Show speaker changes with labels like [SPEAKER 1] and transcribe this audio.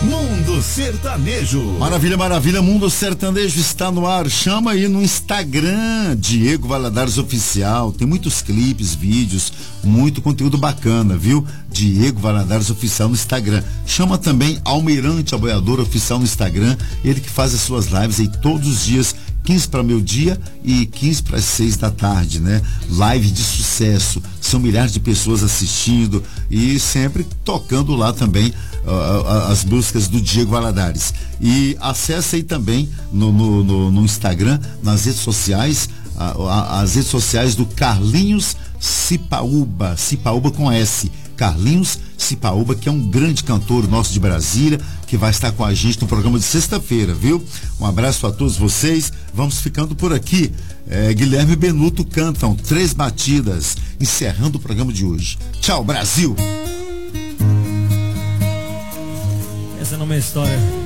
[SPEAKER 1] Mundo Sertanejo.
[SPEAKER 2] Maravilha, maravilha, Mundo Sertanejo está no ar. Chama aí no Instagram, Diego Valadares Oficial. Tem muitos clipes, vídeos, muito conteúdo bacana, viu? Diego Valadares Oficial no Instagram. Chama também Almirante Aboiador Oficial no Instagram. Ele que faz as suas lives aí todos os dias, 15 para meio-dia e 15 para as 6 da tarde, né? Live de sucesso, são milhares de pessoas assistindo e sempre tocando lá também as músicas do Diego Valadares. E acesse aí também no Instagram, nas redes sociais, as redes sociais do Carlinhos Sipaúba com S. Carlinhos Sipaúba, que é um grande cantor nosso de Brasília, que vai estar com a gente no programa de sexta-feira, viu? Um abraço a todos vocês, vamos ficando por aqui. Guilherme e Benuto cantam 3 batidas, encerrando o programa de hoje. Tchau, Brasil!
[SPEAKER 3] Essa não é uma história.